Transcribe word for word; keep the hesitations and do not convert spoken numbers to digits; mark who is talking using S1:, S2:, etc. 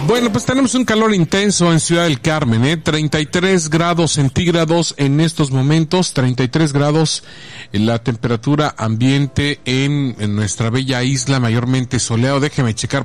S1: Bueno, pues tenemos un calor intenso en Ciudad del Carmen, ¿eh? treinta y tres grados centígrados en estos momentos, treinta y tres grados en la temperatura ambiente en, en nuestra bella isla, mayormente soleado. Déjeme checar